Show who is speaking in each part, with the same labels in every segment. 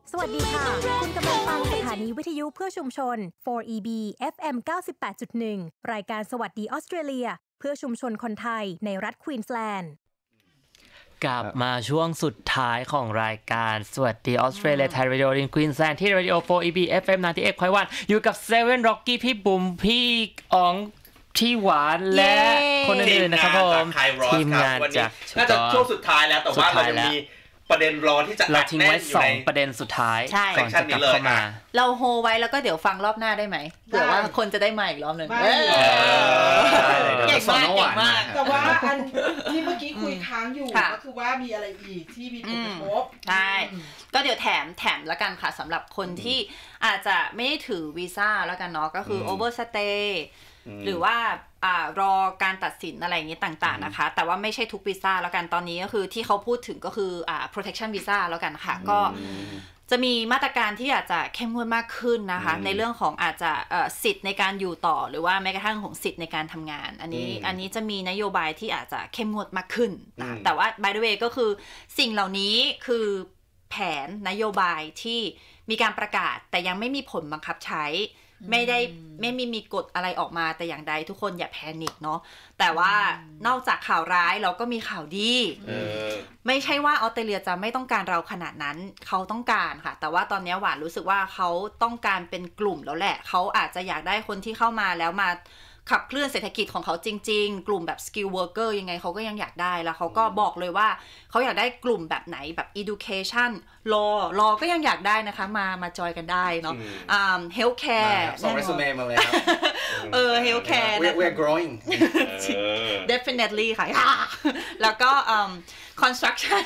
Speaker 1: สวัสดีค่ะคุณกำลังฟังสถานีวิทยุเพื่อชุมชน 4EB FM 98.1 รายการสวัสดีออสเตรเลียเพื่อชุมชนคนไทยในรัฐควีนสแลนด์
Speaker 2: กลับมาช่วงสุดท้ายของรายการสวัสดีออสเตรเลียไทยเรดิโอในควีนสแลนด์ที่ Radio 4EB FM 98.1อยู่กับ7 Rocky พี่บุ๋มพี่อ๋องที่หวานและคนอื่นๆนะครับผมทีมงานจาก
Speaker 3: น่าจะช่วงสุดท้ายแล้วแต่ว่าเรายังมีประเด็นรอที่จะ
Speaker 2: เราทิ้งไว้2ประเด็นสุดท้ายก่อนจะกลับเข้ามา
Speaker 4: เราโฮไว้แล้วก็เดี๋ยวฟังรอบหน้าได้ไหมเผื่อว่าคนจะได้มาอีกรอบนึง
Speaker 5: เก่งมากแต่ว่าอันที่เมื่อกี้คุยค้างอยู่ก็คือว่ามีอะไรอีกที่มีผลกระทบ
Speaker 4: ใช่ก็เดี๋ยวแถมแล้วกันค่ะสำหรับคนที่อาจจะไม่ได้ถือวีซ่าแล้วกันเนาะก็คือ overstay หรือว่ารอการตัดสินอะไรอย่างนี้ต่างๆนะคะแต่ว่าไม่ใช่ทุกวีซ่าแล้วกันตอนนี้ก็คือที่เขาพูดถึงก็คือprotection visa แล้วกันค่ะก็จะมีมาตรการที่อาจจะเข้มงวดมากขึ้นนะคะในเรื่องของอาจจะสิทธิ์ในการอยู่ต่อหรือว่าแม้กระทั่งของสิทธิ์ในการทำงานอันนี้จะมีนโยบายที่อาจจะเข้มงวดมากขึ้นนะแต่ว่า by the way ก็คือสิ่งเหล่านี้คือแผนนโยบายที่มีการประกาศแต่ยังไม่มีผลบังคับใช้ไม่มีกฎอะไรออกมาแต่อย่างใดทุกคนอย่าแพนิคเนาะแต่ว่านอกจากข่าวร้ายเราก็มีข่าวดีไม่ใช่ว่าออสเตรเลียจะไม่ต้องการเราขนาดนั้นเขาต้องการค่ะแต่ว่าตอนนี้หวานรู้สึกว่าเขาต้องการเป็นกลุ่มแล้วแหละเขาอาจจะอยากได้คนที่เข้ามาแล้วมาขับเคลื่อนเศรษฐกิจของเขาจริงๆกลุ่มแบบ skill worker ยังไงเขาก็ยังอยากได้แล้วเขาก็บอกเลยว่าเขาอยากได้กลุ่มแบบไหนแบบ education law ก็ยังอยากได้นะคะมาจอยกันได้เนาะhealthcare
Speaker 6: ส่งเรซูเม่มาเลยครับ
Speaker 4: healthcare
Speaker 6: we're growing
Speaker 4: definitely ค่ะแล้วก็construction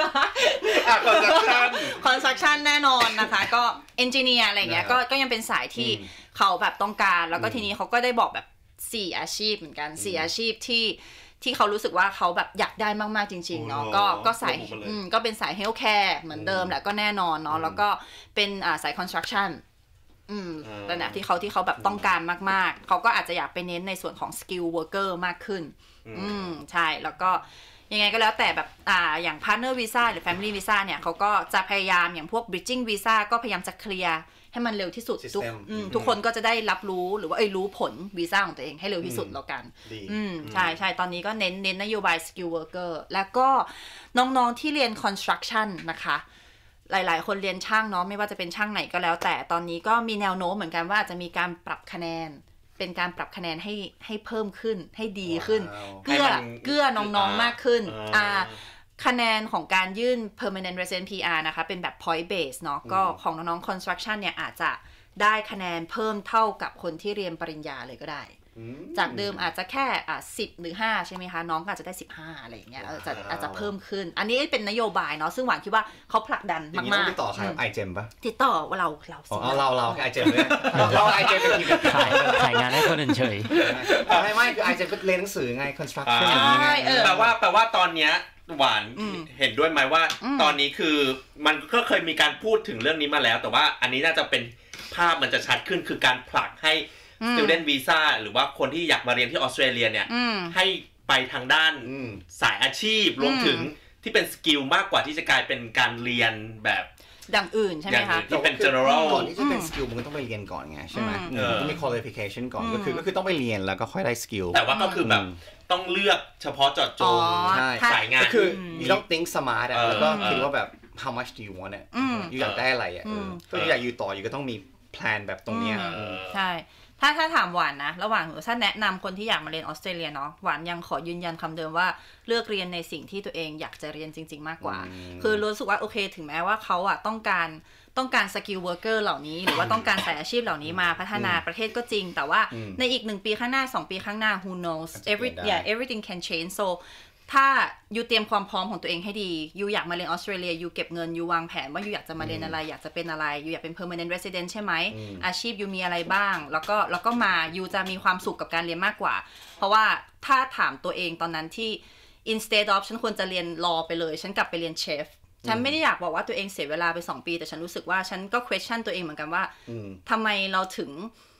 Speaker 4: construction แน่นอนนะคะก็ engineer อะไรเงี้ยก็ยังเป็นสายที่เขาแบบต้องการแล้วก็ทีนี้เขาก็ได้บอกแบบ4อาชีพเหมือนกัน4อาชีพที่เขารู้สึกว่าเขาแบบอยากได้มากๆจริงๆเนาะก็สายก็เป็นสาย healthcare เหมือนเดิมแหละก็แน่นอนเนาะแล้วก็เป็นสาย construction แต่เนี่ยที่เขาแบบต้องการมากๆเขาก็อาจจะอยากไปเน้นในส่วนของ skill worker มากขึ้นใช่แล้วก็ยังไงก็แล้วแต่แบบอย่าง partner visa หรือ family visa เนี่ยเขาก็จะพยายามอย่างพวก bridging visa ก็พยายามจะเคลียร์ให้มันเร็วที่สุดทุกคนก็จะได้รับรู้หรือว่ารู้ผลวีซ่าของตัวเองให้เร็วที่สุดแล้วกันใช่ตอนนี้ก็เน้นนโยบาย skill worker แล้วก็น้องๆที่เรียน construction นะคะหลายๆคนเรียนช่างเนาะไม่ว่าจะเป็นช่างไหนก็แล้วแต่ตอนนี้ก็มีแนวโน้มเหมือนกันว่าอาจจะมีการปรับคะแนนเป็นการปรับคะแนนให้เพิ่มขึ้นให้ดีขึ้นเกื้อน้องๆมากขึ้นคะแนนของการยื่น permanent resident PR นะคะเป็นแบบ point base เนาะก็ของน้องๆ construction เนี่ยอาจจะได้คะแนนเพิ่มเท่ากับคนที่เรียนปริญญาเลยก็ได้จากเดิมอาจจะแค่10หรือ5ใช่ไหมคะน้องก็อาจจะได้15อะไรอย่างเงี้ยอาจจะเพิ่มขึ้นอันนี้เป็นนโยบายเนาะซึ่งหวานคิดว่าเขาผลักดันมากๆ
Speaker 6: ติดต่อใครไอเจมป่ะ
Speaker 4: ติดต่อว่าเรา
Speaker 6: ไอเจมเลยเราไอเจมเป็นทีม
Speaker 2: ขายงานให้คนอื่นเฉย
Speaker 6: ไม่คือไอเจมเรียนหนังสือไง construction อย่างนี้ไง
Speaker 3: แปลว่าตอนเนี้ยหวานเห็นด้วยไหมว่าตอนนี้คือมันก็เคยมีการพูดถึงเรื่องนี้มาแล้วแต่ว่าอันนี้น่าจะเป็นภาพมันจะชัดขึ้นคือการผลักให้ student visa หรือว่าคนที่อยากมาเรียนที่ออสเตรเลียเนี่ยให้ไปทางด้านสายอาชีพรวมถึงที่เป็นสกิลมากกว่าที่จะกลายเป็นการเรียนแบบ
Speaker 4: ดังอื่นใช่ไหมคะ
Speaker 3: ที่เป็น general
Speaker 6: ก่อนที่จะเป็นสกิลมันต้องไปเรียนก่อนไงใช่ไหมต้องมี qualification ก่อนก็คือต้องไปเรียนแล้วก็ค่อยได้สกิล
Speaker 3: แต่ว่าก็คือแบบต้องเลือกเฉพาะเจาะจงสายงาน
Speaker 6: ก็คือ you don't think smart แล้วก็คิดว่าแบบ how much do you want it อยู่อยากได้อะไรก็อยากอยู่ต่ออยู่ก็ต้องมีแพลนแบบตรงเนี้ย
Speaker 4: ใช่ถ้าถามหวานนะระหว่างถ้าแนะนำคนที่อยากมาเรียนออสเตรเลียเนาะหวานยังขอยืนยันคำเดิมว่าเลือกเรียนในสิ่งที่ตัวเองอยากจะเรียนจริงๆมากกว่าคือรู้สึกว่าโอเคถึงแม้ว่าเขาต้องการสกิลเวิร์กเกอร์เหล่านี้หรือว่าต้องการสายอาชีพเหล่านี้มาพัฒนาประเทศก็จริงแต่ว่าในอีก1ปีข้างหน้า2ปีข้างหน้า who knows everything can change so ถ้ายูเตรียมความพร้อมของตัวเองให้ดียูอยากมาเรียนออสเตรเลียยูเก็บเงินยูวางแผนว่ายูอยากจะมาเรียนอะไรอยากจะเป็นอะไรยูอยากเป็น permanent resident ใช่ไหมอาชีพยูมีอะไรบ้างแล้วก็มายูจะมีความสุขกับการเรียนมากกว่าเพราะว่าถ้าถามตัวเองตอนนั้นที่ instead of ฉันควรจะเรียน law ไปเลยฉันกลับไปเรียนเชฟฉันไม่ได้อยากบอกว่าตัวเองเสียเวลาไป2ปีแต่ฉันรู้สึกว่าฉันก็ question ตัวเองเหมือนกันว่าทำไมเราถึง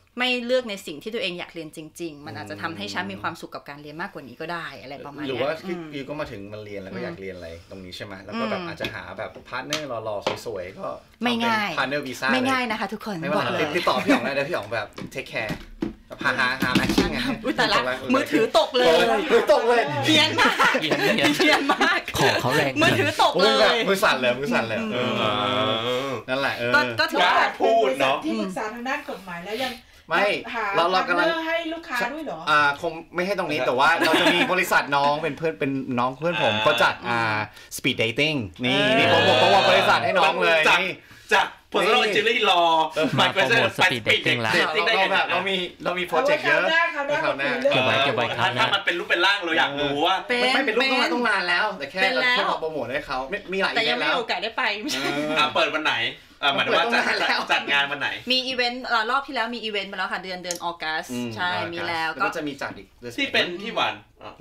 Speaker 4: ไม่เลือกในสิ่งที่ตัวเองอยากเรียนจริงๆมันอาจจะทำให้ฉันมีความสุขกับการเรียนมากกว่านี้ก็ได้อะไรประมาณนี้
Speaker 6: หรือว่ายูก็มาถึงมันเรียนแล้วก็อยากเรียนอะไรตรงนี้ใช่ไหมแล้วก็แบบอาจจะหาแบบพาร์ทเนอร์รอๆสวยๆก็
Speaker 4: ไม่ง่าย
Speaker 6: พาร์ทเนอร์วีซ่า
Speaker 4: ไม่ง่ายนะคะทุกคน
Speaker 6: บอกเลยติดต่อพี่อ๋องได้เลยพี่อ๋องแบบเทคแคร์หาแมทชิ่งไง
Speaker 4: อุ้ยแต่ละมือถือตกเลยเพี้ยนมาก
Speaker 2: ขอเขาแรง
Speaker 4: มือถือตกเลย
Speaker 6: มือสั่นเลยนั่นแหละ
Speaker 4: ก็ถือว่า
Speaker 5: พูดเนาะที่ปรึกษาทางด้านกฎหมายแล้วยัง
Speaker 6: ไม่เรากำลัง
Speaker 5: ให้ลูกค้าด้วยเหรอ
Speaker 6: คงไม่ให้ตรงนี้แต่ว่าเราจะมีบริษัทน้องเป็นเพื่อนผมก็จัดspeed dating นี่ผมว่าบริษัทให้น้องเลย
Speaker 3: จากpersonal injury law
Speaker 2: มาโปรโมท speed dating แล้ว
Speaker 6: เรามีโปรเจกต์เยอะ
Speaker 5: คราวหน้า
Speaker 2: เก็บไว้
Speaker 3: ถ้ามันเป็นรูปเป็นร่างเราอยากรู้ว่า
Speaker 6: ไม่เป็นรูปต้องนานแล้วแต่แค่เราโปรโมทให้เขามีหลาย
Speaker 4: แต่ยังไม่มีโอกาสได้ไป
Speaker 3: เปิดวันไหนหมายถึงว่าจัดงานวันไหน
Speaker 4: มีอีเวนต์รอบที่แล้วมีอีเวนต์มาแล้วค่ะเดือนออกัสใช่มีแล้ว
Speaker 6: ก็จะมีจัดอีก
Speaker 3: ที่เป็นที่หวาน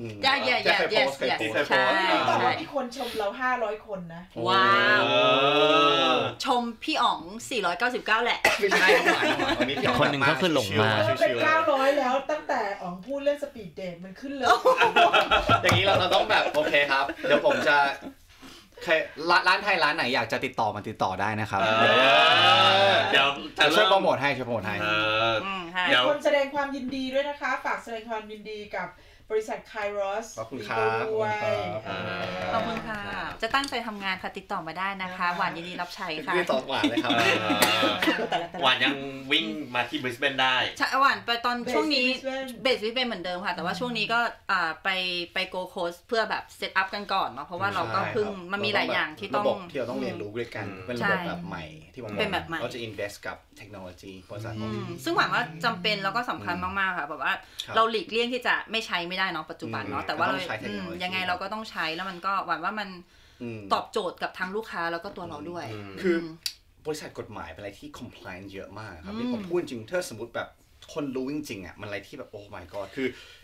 Speaker 4: ใช่
Speaker 5: ตอนนี้มีคนชมเรา500คนนะ
Speaker 4: ว้าวชมพี่อ๋อง499แหละ
Speaker 6: ไม่ใช่
Speaker 2: คนหนึ่งก็คือหลงมา
Speaker 5: เป็น900แล้วตั้งแต่อ๋องพูดเรื่องสปีดเดทมันขึ้นเลย
Speaker 6: อย่างนี้เราต้องแบบโอเคครับเดี๋ยวผมจะร้านไทยร้านไหนอยากจะติดต่อมาติดต่อได้นะครับ
Speaker 3: เดี๋ยว
Speaker 6: ช่วยโปรโมทให้
Speaker 5: เดี๋ยวคนแสดงความยินดีด้วยนะคะฝากแสดงความยินดีกับบริษัท Kairos
Speaker 6: ขอบคุณครับ
Speaker 4: ขอบคุณค่ะจะตั้งใจทำงานค่ะติดต่อมาได้นะคะหวานยินดีรับใช้ค่ะ
Speaker 6: ติดต่อหวานเลยครับ
Speaker 3: หวานยังวิ่งมาที่บริสเบนได้
Speaker 4: ใช่หวานไปตอนช่วงนี้เบสบริสเบนเหมือนเดิมค่ะแต่ว่าช่วงนี้ก็ไปโกโคสเพื่อแบบเซตอัพกันก่อนเนาะเพราะว่าเราก็เพิ่งมันมีหลายอย่างที่ต้อง
Speaker 6: ที่เราต้องเรียนรู้ด้วยกันเป็นระบบแบบใหม่ที่ผมบอกเราจะ invest กับเทคโนโลยีบริษัท
Speaker 4: ซึ่งหวานว่าจำเป็นแล้วก็สำคัญมากๆค่ะแบบว่าเราหลีกเลี่ยงที่จะไม่ใช้ไม่ได้เนาะปัจจุบันเนาะแต่ว่าเรายังไงเราก็ต้องใช้แล้วมันก็หวานว่ามันตอบโจทย์กับทางลูกค้าแล้วก็ตัวเราด้วย
Speaker 6: คือบริษัทกฎหมายเป็นอะไรที่ compliance เยอะมากครับที่ผมพูดจริงถ้าสมมติแบบคนรู้จริงๆอ่ะมันอะไรที่แบบโอ้ my god คือ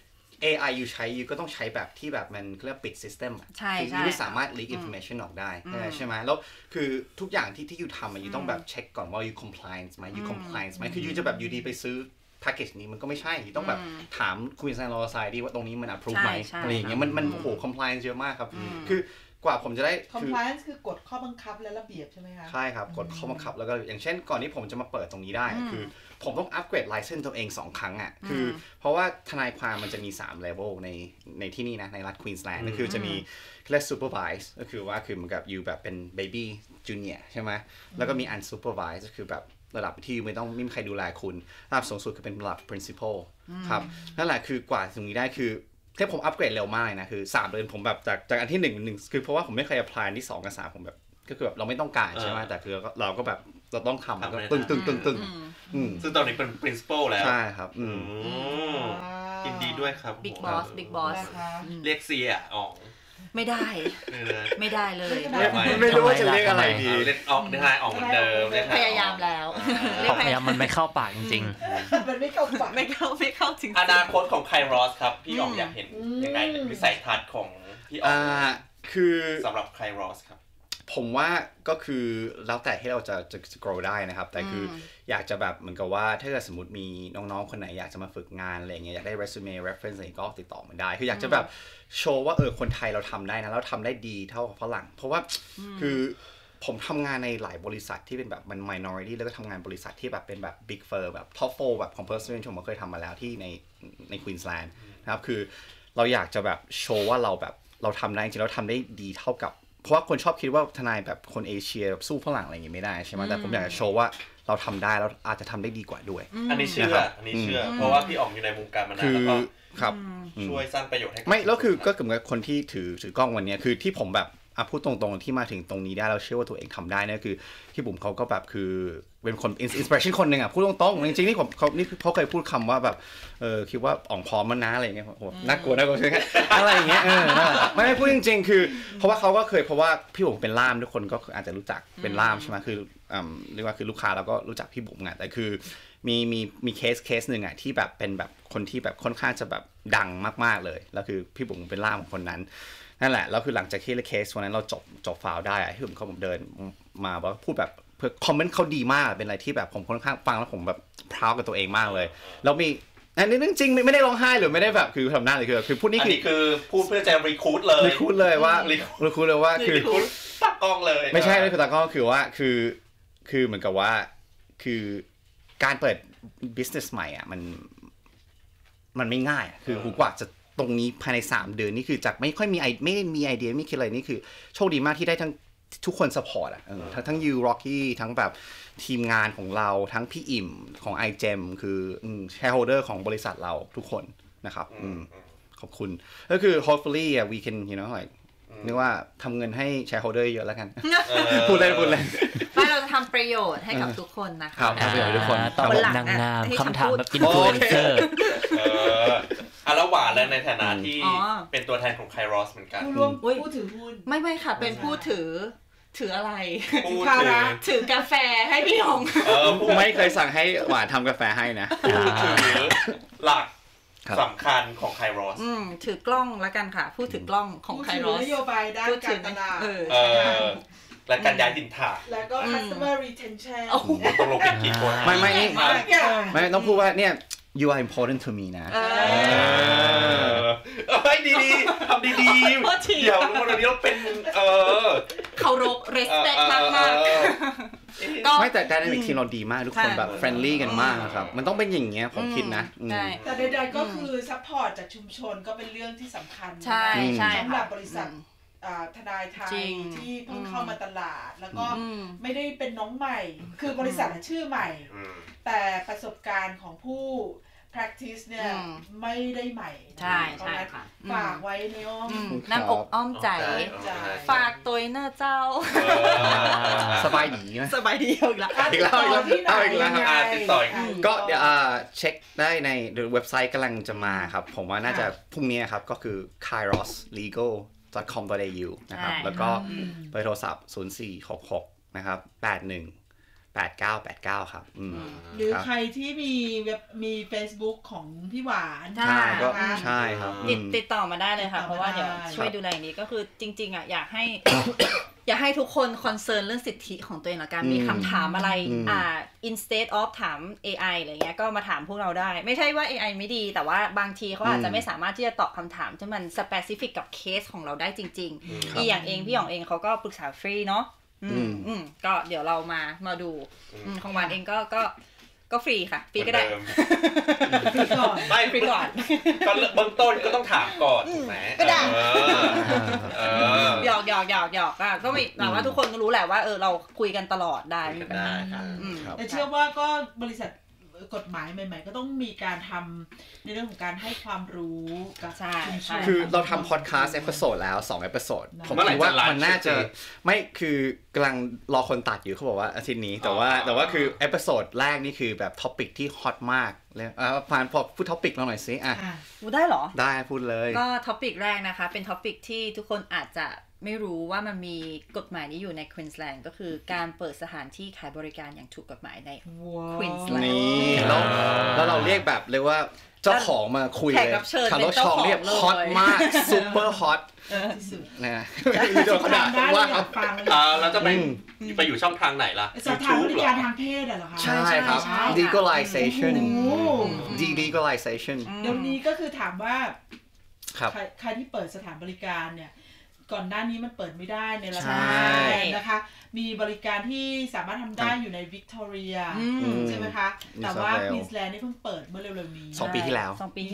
Speaker 6: AI อยู่ใช้อยู่ก็ต้องใช้แบบที่แบบมันเรียกปิด system อ่ะคือไม่สามารถ leak information ออกได้ใช่ไหมแล้วคือทุกอย่างที่อยู่ทำอยู่ต้องแบบเช็คก่อนว่าอยู่ compliance ไหมอยู่ compliance ไหมคืออยู่จะแบบอยู่ดีไปซื้อแพ็กเกจนี้มันก็ไม่ใช่ต้องแบบถามคุณแซนลอไซดีว่าตรงนี้มัน approve ไหมอะไรอย่างเงี้ยมันโอ้โห compliance เยอะมากครับคือกว่าผมจะได้
Speaker 5: compliance คือกฎข้อบังคับและระเบียบใช่ไหมคะ
Speaker 6: ใช่ครับกฎข้อบังคับแล้วก็อย่างเช่นก่อนที่ผมจะมาเปิดตรงนี้ได้คือผมต้องอัปเกรดไลเซนส์ตัวเอง2ครั้งอ่ะคือเพราะว่าทนายความมันจะมี3 level ในที่นี่นะในรัฐควีนส์แลนด์ก็คือจะมีเรียก supervise ก็คือว่าคือเหมือนกับอยู่แบบเป็น baby junior ใช่ไหมแล้วก็มี unsupervised ก็คือแบบระดับที่ไม่มีใครดูแลคุณระดับสูงสุดคือเป็นระดับ principal ครับนั่นแหละคือกว่าตรงนี้ได้คือที่ผมอัปเกรดเร็วมากเลยนะคือ3 เดือนผมแบบจากอันที่1คือเพราะว่าผมไม่เคย apply อันที่2 กับ 3ผมแบบก็คือแบบเราไม่ต้องการใช่ไหมแต่คือเราก็แบบเราต้องทำก็ตึง
Speaker 3: ซึ่งตอนนี้เป็น principal แล้ว
Speaker 6: ใช่ครับ
Speaker 3: ยินดีด้วยครับ
Speaker 4: big boss
Speaker 3: เรียกเสียอ๋อ
Speaker 4: ไม่ได้เลย
Speaker 6: ไม่รู้ว่าจะเรียกอะไรดี
Speaker 3: เรียกออกได้ออกเหมือนเดิม
Speaker 4: พยายามแล้ว
Speaker 2: พยายามมันไม่เข้าปากจริง
Speaker 5: ๆมันไม่เข้าปาก
Speaker 4: ไม่เข้าจริง
Speaker 3: อนาคตของ Kairos ครับพี่อ๋องอยากเห็นยังไงวิสัยทัศน์ของพี่อ๋อง
Speaker 6: คือ
Speaker 3: สำหรับ Kairos ครับ
Speaker 6: ผมว่าก็คือแล้วแต่ที่เราจะ grow ได้นะครับแต่คืออยากจะแบบเหมือนกับว่าถ้าเกิดสมมติมีน้องๆคนไหนอยากจะมาฝึกงานอะไรเงี้ยอยากได้ resume reference อะไรก็ติดต่อมาได้คืออยากจะแบบโชว์ว่าคนไทยเราทำได้นะเราทำได้ดีเท่ากับฝรั่งเพราะว่าคือผมทำงานในหลายบริษัทที่เป็นแบบมัน minority แล้วก็ทำงานบริษัทที่แบบเป็นแบบ big firm แบบ top 4แบบของ personal ผมเคยทำมาแล้วที่ใน Queensland นะครับคือเราอยากจะแบบโชว์ว่าเราทำได้จริงๆเราทำได้ดีเท่ากับเพราะว่าคนชอบคิดว่าทนายแบบคนเอเชียสู้ฝรั่งอะไรอย่างงี้ไม่ได้ใช่ไหมแต่ผมอยากจะโชว์ว่าเราทำได้แล้วอาจจะทำได้ดีกว่าด้วย
Speaker 3: อันนี้เชื่อเพราะว่าพี่อ๋องอยู่ในวงการมานานแล้วก็
Speaker 6: ครับ
Speaker 3: ช่วยสร้างประโยชน์ให้
Speaker 6: ไม่แล้วคือก็กับคนที่ถือกล้องวันนี้คือที่ผมแบบพูดตรงๆที่มาถึงตรงนี้ได้เราเชื่อว่าตัวเองทำได้นะคือที่บุ๋มเขาก็แบบคือเป็นคนอินสปิเรชันคนหนึ่งพูดตรงๆจริงๆนี่เขาเคยพูดคำว่าแบบคิดว่าอ๋องพร้อมมันนะอะไรอย่างเงี้ยโหน่ากลัวใช่ไหมอะไรอย่างเงี้ยไม่พูดจริงๆคือเพราะว่าเขาก็เคยเพราะว่าพี่บุ๋มเป็นล่ามทุกคนก็อาจจะรู้จักเป็นล่ามใช่ไหมคือเรียกว่าคือลูกค้าเราก็รู้จักพี่บุ๋มไงแต่คือมีเคสหนึ่งที่แบบเป็นแบบคนที่แบบค่อนข้างจะแบบดังมากๆเลยแล้วคือพี่บุ๋มเป็นล่ามของคนนั้นนั่นแหละแล้วคือหลังจากที่เคสวันนั้นเราจบฟาวได้พี่บุ๋มเขาเดินมาว่าพูดแบบเพื่อคอมเมนต์เขาดีมากเป็นอะไรที่แบบผมค่อนข้างฟังแล้วผมแบบพราวกับตัวเองมากเลยแล้วมีอันนี้เรื่องจริงไม่ได้ร้องไห้หรือไม่ได้แบบคือทำหน้าเลยคือพูดนี่
Speaker 3: คือพูดเพื่อจะรีคูดเลยว่าคือตากล้องเลย
Speaker 6: ไม่ใช่เลยคือตากล้องคือว่าคือเหมือนกับว่าคือการเปิด business ใหม่อ่ะมันไม่ง่ายคือกว่าจะตรงนี้ภายใน3 เดือนนี่คือจากไม่ได้มีไอเดียไม่คิดอะไรนี่คือโชคดีมากที่ได้ทั้งทุกคนซัพพอร์ตอ่ะทั้งยูร็อกกี้ทั้งแบบทีมงานของเราทั้งพี่อิ่มของ iGem คือshareholder ของบริษัทเราทุกคนนะครับขอบคุณก็คือ hopefully we can you know like นึกว่าทำเงินให้ shareholder เยอะแล้วกันพูดเล่น
Speaker 4: ไม่เราจะทำประโยชน์ให้กับทุกคนนะคะ
Speaker 6: ทำประโยชน์ทุกคน
Speaker 2: ตอบแบบนางงามคำถามแบบอินฟลูเอนเซอร์
Speaker 3: แล้วหวานแล้วในฐานะที่เป็นตัวแทนของไครอสเหมือนกัน
Speaker 5: ผู้ถือหุ้น
Speaker 4: ไม่ค่ะเป็นผู้ถืออะไร
Speaker 5: ถื
Speaker 4: อกาแฟให้พี่หง
Speaker 6: ไม่เคยสั่งให้หวานทำกาแฟให้นะ
Speaker 3: ถือหลักสำคัญของไครอส
Speaker 4: ถือกล้องแล้วกันค่ะผู้ถือกล้องของไครอส
Speaker 5: นโยบายด้านการตลาด
Speaker 3: และการย้ายถิ่นฐาน
Speaker 5: แล้วก็ customer retention
Speaker 3: ต้องลงเป็นกี่คน
Speaker 6: ไม่ต้องพูดว่าเนี่ย you are important to me นะ
Speaker 3: ดีทำดีเดี๋ยววันนี้เราเป็น
Speaker 4: เคารพ respect มาก
Speaker 6: ไม่แต่dynamicทีมเราดีมากทุกคนแบบ friendly กันมากครับมันต้องเป็นอย่างเงี้ยผมคิดนะ
Speaker 5: แต่ใดๆก็คือ support จากชุมชนก็เป็นเรื่องที่สำคัญ
Speaker 4: ใช่
Speaker 5: สำหรับบริษัททนายไทยที่เพิ่งเข้ามาตลาดแล้วก็ไม่ได้เป็นน้องใหม่คือบริษัทชื่อใหม่แต่ประสบการณ์ของผู้ practice เนี่ยไม่ได้ใหม่
Speaker 4: ใช่ค่ะ
Speaker 5: ฝากไว้ในอ้อม
Speaker 4: นั่งอกอ้อมใจฝากตัวหน้าเจ้า
Speaker 6: สบายดีไหม
Speaker 4: สบายดีอีกแล้ว
Speaker 6: ติดต่อก็เดี๋ยวเช็คได้ในเว็บไซต์กำลังจะมาครับผมว่าน่าจะพรุ่งนี้ครับก็คือ kairoslegal.com.au นะครับแล้วก็เบอร์โทรศัพท์0466นะครับ818989ครับ
Speaker 5: หรือใครที่มี Facebook ของพี่หวาน
Speaker 6: ใช่ก็ใช่ครับ
Speaker 4: ติดต่อมาได้เลยค่ะเพราะว่าเดี๋ยวช่วยดูแลอย่างนี้ก็คือจริงๆอ่ะอยากให้ทุกคนคอนเซิร์นเรื่องสิทธิของตัวเองละกันมีคำถามอะไรinstead of ถาม AI อะไรเงี้ยก็มาถามพวกเราได้ไม่ใช่ว่า AI ไม่ดีแต่ว่าบางทีเขาอาจจะไม่สามารถที่จะตอบคำถามที่มัน specific กับเคสของเราได้จริงๆอย่างพี่หยองเองเขาก็ปรึกษาฟรีเนาะก็เดี๋ยวเรามาดูของหวานเองก็ฟรีค่ะฟรีก็ได้
Speaker 5: ฟรีก่อน
Speaker 3: ไม่ฟรีก่อนก็เบื้องต้นก็ต้องถามก่อนถูกไหม
Speaker 4: ก็ได้หยอกก็ไม่แต่ว่าทุกคนก็รู้แหละว่าเราคุยกันตลอดได้ไม่เป็นไรค่ะ
Speaker 5: แต่เชื่อว่าก็บริษัทกฎหมายใหม่ๆก็ต้องมีการทำในเรื่องของการให้ความรู้กับชุมชน
Speaker 6: คือเราทำพอดแคสต์เอพิโซดแล้ว2เอพิโซดผมคิดว่ามันน่าจะไม่คือกำลังรอคนตัดอยู่เขาบอกว่าอาทิตย์นี้แต่ว่าคือเอพิโซดแรกนี่คือแบบท็อปิกที่ฮอตมากเลยฟานพอพูดท็อปิกเราหน่อยสิ
Speaker 4: พูดได้เหรอ
Speaker 6: ได้พูดเลย
Speaker 4: ก็ท็อปิกแรกนะคะเป็นท็อปิกที่ทุกคนอาจจะไม่รู้ว่ามันมีกฎหมายนี้อยู่ในควีนส์แลนด์ก็คือการเปิดสถานที่ขายบริการอย่างถูกกฎหมายในควีนส์แลนด์
Speaker 6: นี่แล้วเราเรียกแบบเลยว่าเจ้าของมาคุยเลยคาร์ลชองเรียกฮอตมากซุปเปอร์ฮอตนะ
Speaker 5: วิดีโอขนาดว่า
Speaker 3: เราจะไปอยู่ช่องทางไหนล่ะ
Speaker 5: สถานบริการทางเพศเหรอคะ
Speaker 6: ใช่ครับ legalization delegalization
Speaker 5: เดี๋ยวนี้ก็คือถามว่าใครที่เปิดสถานบริการเนี่ยก่อนหน้านี้มันเปิดไม่ได้ในระดับนะคะมีบริการที่สามารถทำได้อยู่ในวิกตอเรียใช่ไหมคะแต่ว่าควีนส์แลนด์นี่เพิ่งเปิดเมื่อเร็วๆนี้
Speaker 6: 2 ปีที่แล้ว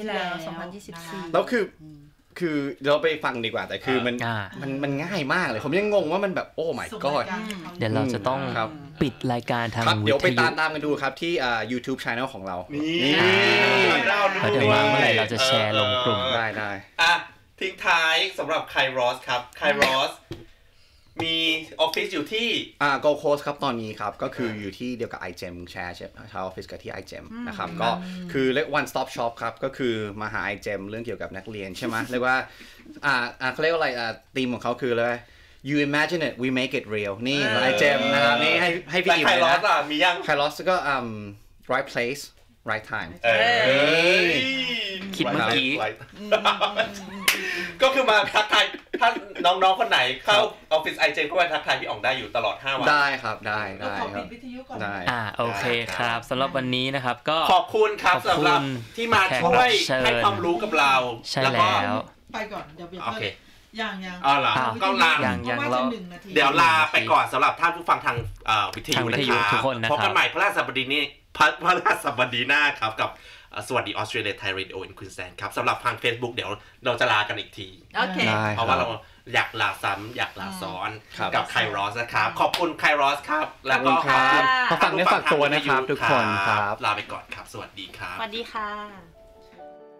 Speaker 4: 2024
Speaker 6: แล้วคือเราไปฟังดีกว่าแต่คือมันง่ายมากเลยผมยังงงว่ามันแบบโอ้ my god
Speaker 2: เดี๋ยวเราจะต้องปิดรายการทางวิทยุ
Speaker 6: เดี๋ยวไปตามกันดูครับที่YouTube Channel ของเรา
Speaker 2: นี่เดี๋ยวมาเมื่อไหร่เราจะแชร์ลงกลุ่ม
Speaker 6: ได้
Speaker 3: ทิ้งท้ายสำหรับไครอสครับไครอสมีออฟฟิศอยู่ที่
Speaker 6: Gold Coast ครับตอนนี้ครับก็คืออยู่ที่เดียวกับ iGem แชร์ใช่ออฟฟิศกับที่ iGem นะครับก็คือเรียก one stop shop ครับก็คือมาหา iGem เรื่องเกี่ยวกับนักเรียนใช่ไหมเรียกว่าเขาเรียกว่าอะไรธีมของเขาคืออะไร you imagine it we make it real นี่ iGem นะครับนี่ให้พี่อิ่มเลยนะ
Speaker 3: มียัง
Speaker 6: ไครอสก็right place right time
Speaker 2: คิดเมื่อกี้
Speaker 3: ก็คือมาทักทายถ้าน้องๆคนไหนเข้าออฟฟิศไอเจเข้าไปทักทายพี่อ๋องได้อยู่ตลอด5 วัน
Speaker 6: ได้ครับได้
Speaker 5: เราขอปิดวิทยุก่อนได้
Speaker 2: โอเคครับสำหรับวันนี้นะครับก็
Speaker 3: ขอบคุณครับสำหรับที่มาช่วยให้ความรู้กับเรา
Speaker 2: แล้วก็
Speaker 5: ไปก่อนเดี๋ยว
Speaker 3: โอเค
Speaker 5: ยัง
Speaker 3: อ๋อเหรอก็ลาเดี๋ยวลาไปก่อนสำหรับท่านผู้ฟังทางวิทยุนะครับพบกันใหม่พฤหัสบดีนี้พฤหัสบดีหน้าครับกับสวัสดีออสเตรเลียไทยเรดิโออินควีนแลนด์ครับสำหรับทาง Facebook เดี๋ยวเราจะลากันอีกที
Speaker 4: โอเค
Speaker 3: เพราะว่าเราอยากลาซ้ำอยากลาซ้อนกับไครอสนะครับขอบคุณไครอสครับแล้วก็
Speaker 6: ฝากเนื้อฝากตัวนะครับทุกคนครับ
Speaker 3: ลาไปก่อนครับสวัสดีครับ
Speaker 4: สวัสดีค่ะ